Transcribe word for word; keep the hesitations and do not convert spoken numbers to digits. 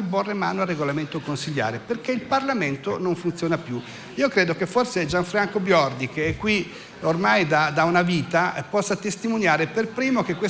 di porre mano al regolamento consiliare, perché il Parlamento non funziona più. Io credo che forse Gianfranco Biordi, che è qui ormai da, da una vita, possa testimoniare per primo che questo